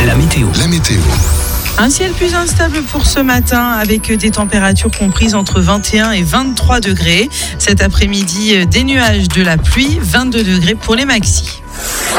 La météo. Un ciel plus instable pour ce matin avec des températures comprises entre 21 et 23 degrés. Cet après-midi, des nuages, de la pluie, 22 degrés pour les maxis.